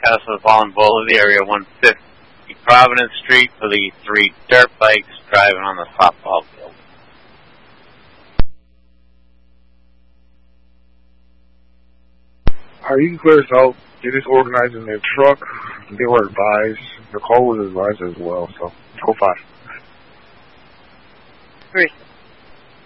Castle Fallen Boulevard, area 150 Providence Street, for the 3 dirt bikes driving on the softball field. You can clear this out. Get this organized in their truck. They were advised. The call was advised as well, so go 5. 3.